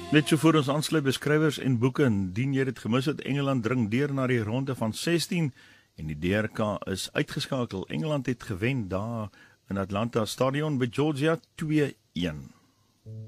Net so voor ons aansluit beskrywers en boeke, indien jy dit gemis het, Engeland dring deur na die ronde van 16 en die DRK is uitgeskakel. Engeland het gewen daar in Atlanta Stadion by Georgia 2-1.